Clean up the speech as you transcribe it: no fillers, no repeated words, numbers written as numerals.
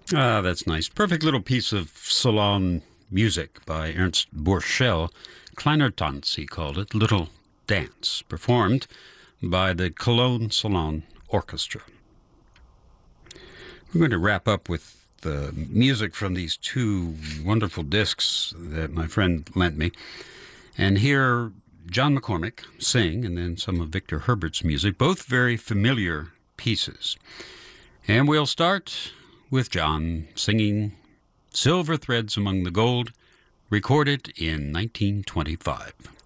Ah, that's nice. Perfect little piece of salon music by Ernst Borchel. Kleiner Tanz, he called it, Little Dance, performed by the Cologne Salon Orchestra. We're going to wrap up with the music from these two wonderful discs that my friend lent me. And hear John McCormack sing, and then some of Victor Herbert's music, both very familiar pieces. And we'll start with John singing Silver Threads Among the Gold, recorded in 1925.